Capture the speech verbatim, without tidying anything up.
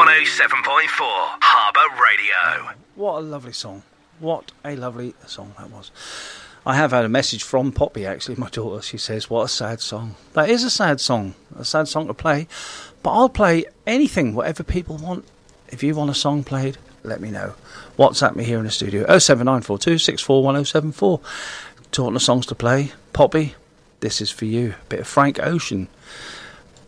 oh seven point four Harbour Radio. What a lovely song. What a lovely song that was. I have had a message from Poppy, actually, my daughter. She says, what a sad song. That is a sad song. A sad song to play. But I'll play anything, whatever people want. If you want a song played, let me know. WhatsApp me here in the studio. oh seven nine four two six four one oh seven four. Talking of songs to play. Poppy, this is for you. A bit of Frank Ocean.